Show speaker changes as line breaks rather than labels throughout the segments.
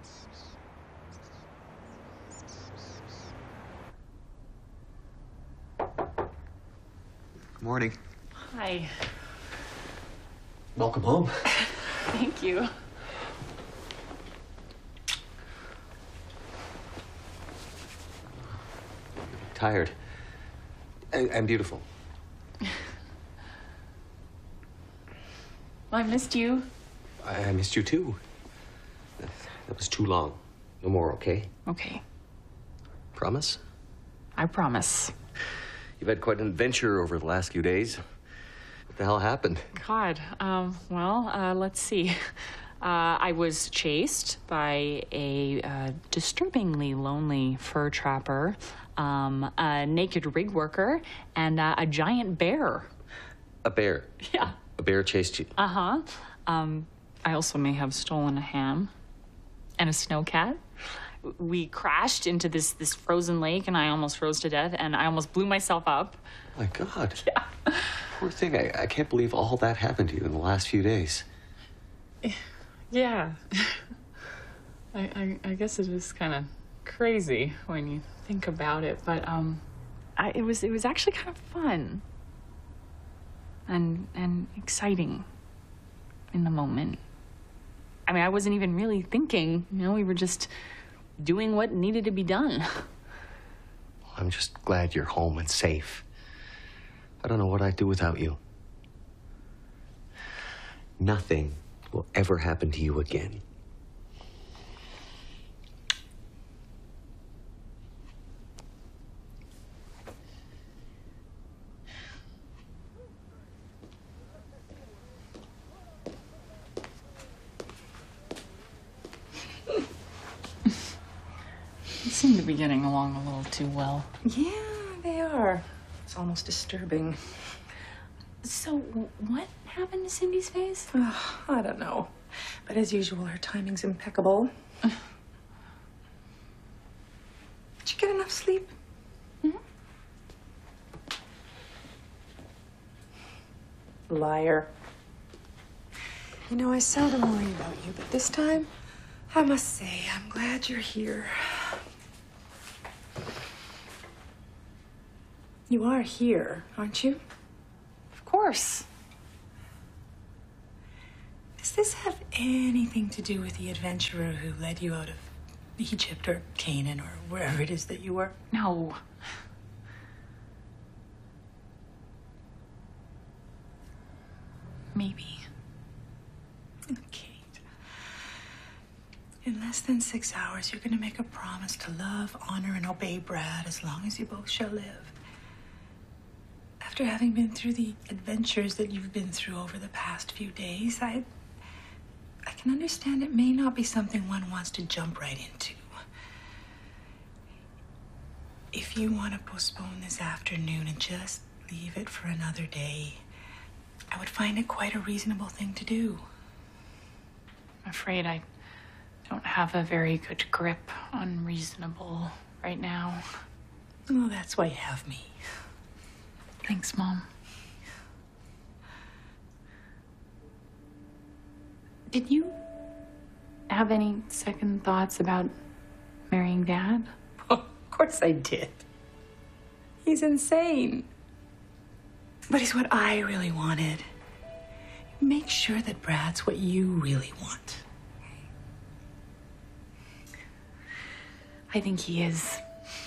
Morning.
Hi.
Welcome home.
Thank you.
Tired. And beautiful.
Well, I missed you.
I missed you too. That was too long. No more, okay?
Okay.
Promise?
I promise.
You've had quite an adventure over the last few days. What the hell happened?
God, let's see. I was chased by a disturbingly lonely fur trapper, a naked rig worker, and a giant bear.
A bear?
Yeah.
A bear chased you?
Uh-huh. I also may have stolen a ham and a snowcat. We crashed into this frozen lake, and I almost froze to death, and I almost blew myself up.
My God.
Yeah.
Poor thing. I can't believe all that happened to you in the last few days.
Yeah. I guess it is kind of crazy when you think about it, but it was actually kind of fun and exciting in the moment. I mean, I wasn't even really thinking, we were just doing what needed to be done.
I'm just glad you're home and safe. I don't know what I'd do without you. Nothing will ever happen to you again.
They seem to be getting along a little too well.
Yeah, they are. It's almost disturbing.
So, what happened to Cindy's face?
I don't know. But as usual, her timing's impeccable. Did you get enough sleep?
Mm-hmm.
Liar. You know, I seldom worry about you, but this time, I must say, I'm glad you're here. You are here, aren't you?
Of course.
Does this have anything to do with the adventurer who led you out of Egypt or Canaan or wherever it is that you were?
No. Maybe.
Okay. In less than 6 hours, you're going to make a promise to love, honor, and obey Brad as long as you both shall live. After having been through the adventures that you've been through over the past few days, I can understand it may not be something one wants to jump right into. If you want to postpone this afternoon and just leave it for another day, I would find it quite a reasonable thing to do.
I'm afraid I don't have a very good grip on reasonable right now.
Well, that's why you have me.
Thanks, Mom. Did you have any second thoughts about marrying Dad?
Of course I did. He's insane. But he's what I really wanted. Make sure that Brad's what you really want.
I think he is.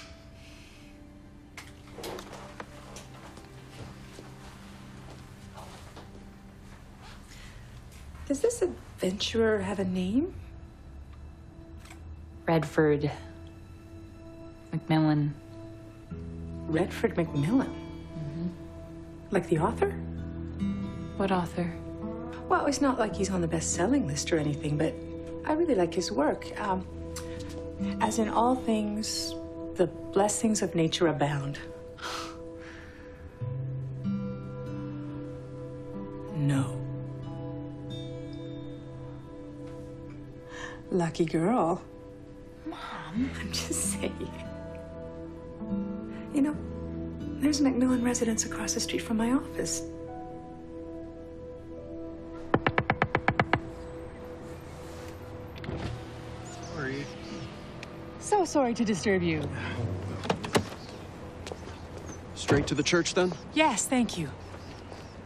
Does this adventurer have a name?
Redford McMillan.
Redford McMillan?
Mm-hmm.
Like the author?
What author?
Well, it's not like he's on the best-selling list or anything, but I really like his work. As in all things, the blessings of nature abound. No. Lucky girl.
Mom,
I'm just saying. You know, there's a McMillan residence across the street from my office.
Sorry.
sorry.
So sorry to disturb you.
Straight to the church, then?
Yes, thank you.